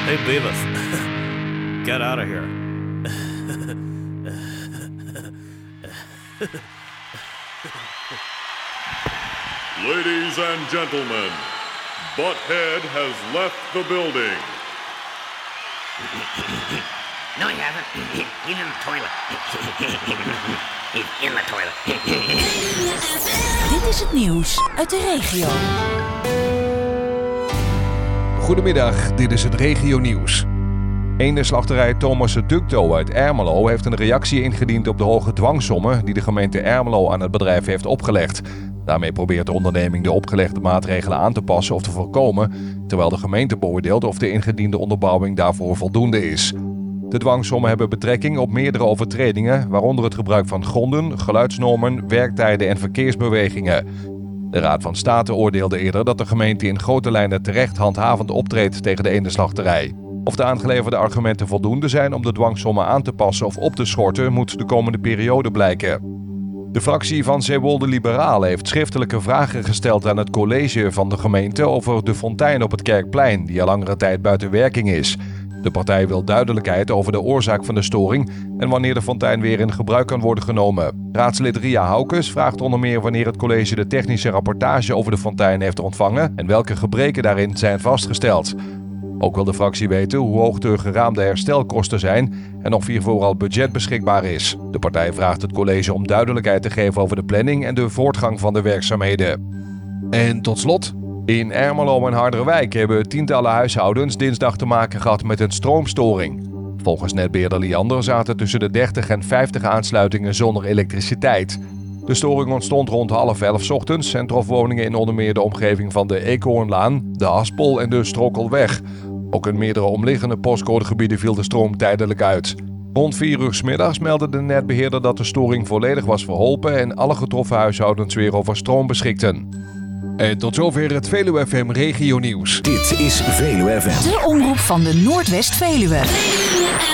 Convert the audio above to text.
Hey, Beavis. Get out of here. Ladies and gentlemen, Butthead has left the building. No, he hasn't. He's in the toilet. He's in the toilet. Dit is het nieuws uit de regio. Goedemiddag, dit is het regionieuws. Eendenslachterij Thomas Ducto uit Ermelo heeft een reactie ingediend op de hoge dwangsommen die de gemeente Ermelo aan het bedrijf heeft opgelegd. Daarmee probeert de onderneming de opgelegde maatregelen aan te passen of te voorkomen, terwijl de gemeente beoordeelt of de ingediende onderbouwing daarvoor voldoende is. De dwangsommen hebben betrekking op meerdere overtredingen, waaronder het gebruik van gronden, geluidsnormen, werktijden en verkeersbewegingen. De Raad van State oordeelde eerder dat de gemeente in grote lijnen terecht handhavend optreedt tegen de eendenslachterij. Of de aangeleverde argumenten voldoende zijn om de dwangsommen aan te passen of op te schorten, moet de komende periode blijken. De fractie van Zeewolde Liberalen heeft schriftelijke vragen gesteld aan het college van de gemeente over de fontein op het Kerkplein, die al langere tijd buiten werking is. De partij wil duidelijkheid over de oorzaak van de storing en wanneer de fontein weer in gebruik kan worden genomen. Raadslid Ria Haukes vraagt onder meer wanneer het college de technische rapportage over de fontein heeft ontvangen en welke gebreken daarin zijn vastgesteld. Ook wil de fractie weten hoe hoog de geraamde herstelkosten zijn en of hiervoor al budget beschikbaar is. De partij vraagt het college om duidelijkheid te geven over de planning en de voortgang van de werkzaamheden. En tot slot, in Ermelo en Harderwijk hebben tientallen huishoudens dinsdag te maken gehad met een stroomstoring. Volgens netbeheerder Liander zaten tussen de 30 en 50 aansluitingen zonder elektriciteit. De storing ontstond rond 10:30 ochtends en trof woningen in onder meer de omgeving van de Eekhoornlaan, de Haspel en de Strokelweg. Ook in meerdere omliggende postcodegebieden viel de stroom tijdelijk uit. Rond 4 uur 's middags meldde de netbeheerder dat de storing volledig was verholpen en alle getroffen huishoudens weer over stroom beschikten. En tot zover het Veluwe FM Regionieuws. Dit is Veluwe FM. De omroep van de Noordwest-Veluwe.